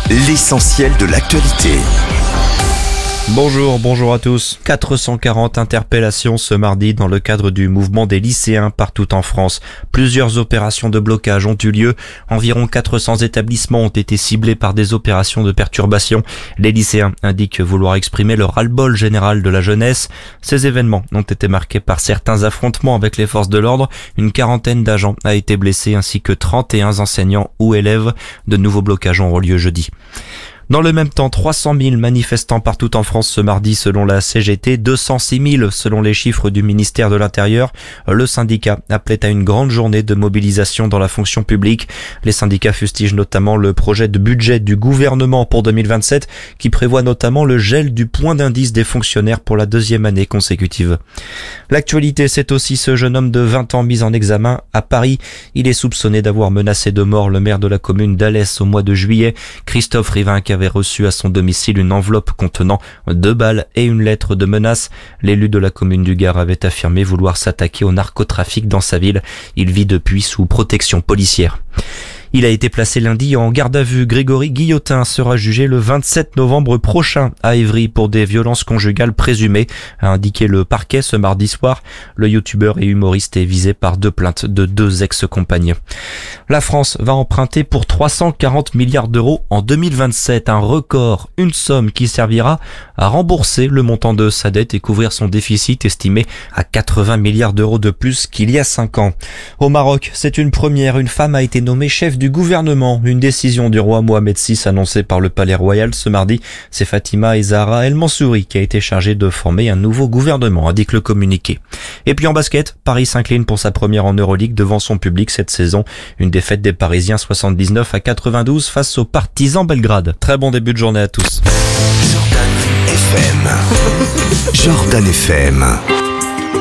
l'essentiel de l'actualité. Bonjour à tous. 440 interpellations ce mardi dans le cadre du mouvement des lycéens partout en France. Plusieurs opérations de blocage ont eu lieu. Environ 400 établissements ont été ciblés par des opérations de perturbation. Les lycéens indiquent vouloir exprimer leur ras-le-bol général de la jeunesse. Ces événements ont été marqués par certains affrontements avec les forces de l'ordre. Une quarantaine d'agents a été blessée ainsi que 31 enseignants ou élèves. De nouveaux blocages auront lieu jeudi. Dans le même temps, 300 000 manifestants partout en France ce mardi selon la CGT, 206 000 selon les chiffres du ministère de l'Intérieur. Le syndicat appelait à une grande journée de mobilisation dans la fonction publique. Les syndicats fustigent notamment le projet de budget du gouvernement pour 2027 qui prévoit notamment le gel du point d'indice des fonctionnaires pour la deuxième année consécutive. L'actualité, c'est aussi ce jeune homme de 20 ans mis en examen à Paris. Il est soupçonné d'avoir menacé de mort le maire de la commune d'Alès au mois de juillet, Christophe Rivin, qui avait reçu à son domicile une enveloppe contenant 2 balles et une lettre de menace. L'élu de la commune du Gard avait affirmé vouloir s'attaquer au narcotrafic dans sa ville. Il vit depuis sous protection policière. Il a été placé lundi en garde à vue. Grégory Guillotin sera jugé le 27 novembre prochain à Évry pour des violences conjugales présumées, a indiqué le parquet ce mardi soir. Le youtubeur et humoriste est visé par 2 plaintes de 2 ex-compagnes. La France va emprunter pour 340 milliards d'euros en 2027, un record, une somme qui servira à rembourser le montant de sa dette et couvrir son déficit estimé à 80 milliards d'euros de plus qu'il y a 5 ans. Au Maroc, c'est une première, une femme a été nommée chef du gouvernement. Une décision du roi Mohamed VI annoncée par le Palais Royal ce mardi. C'est Fatima Zahra El Mansouri qui a été chargée de former un nouveau gouvernement, indique le communiqué. Et puis en basket, Paris s'incline pour sa première en Euroleague devant son public cette saison. Une défaite des Parisiens 79-92 face aux Partisans Belgrade. Très bon début de journée à tous. Jordan FM.